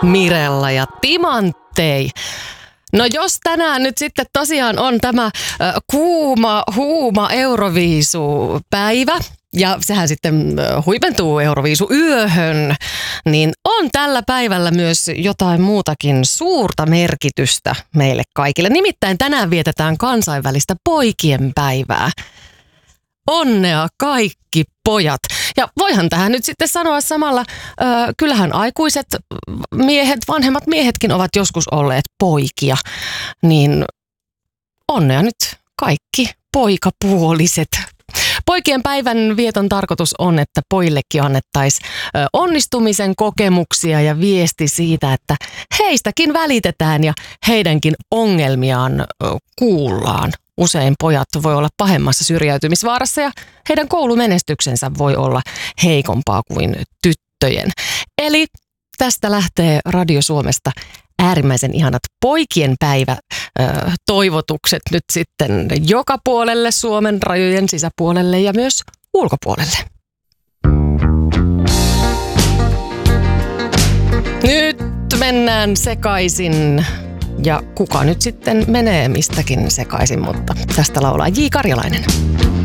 Mirella ja Timanttei. No jos tänään nyt sitten tosiaan on tämä kuuma, huuma Euroviisupäivä, ja sehän sitten huipentuu Euroviisuyöhön, niin on tällä päivällä myös jotain muutakin suurta merkitystä meille kaikille. Nimittäin tänään vietetään kansainvälistä poikien päivää. Onnea kaikki pojat. Ja voihan tähän nyt sitten sanoa samalla, kyllähän aikuiset miehet, vanhemmat miehetkin ovat joskus olleet poikia. Niin onnea nyt kaikki poikapuoliset. Poikien päivän vieton tarkoitus on, että pojillekin annettaisiin onnistumisen kokemuksia ja viesti siitä, että heistäkin välitetään ja heidänkin ongelmiaan kuullaan. Usein pojat voi olla pahemmassa syrjäytymisvaarassa ja heidän koulumenestyksensä voi olla heikompaa kuin tyttöjen. Eli tästä lähtee Radio Suomesta äärimmäisen ihanat poikien päivä toivotukset nyt sitten joka puolelle Suomen rajojen sisäpuolelle ja myös ulkopuolelle. Nyt mennään sekaisin. Ja kuka nyt sitten menee mistäkin sekaisin, mutta tästä laulaa J. Karjalainen.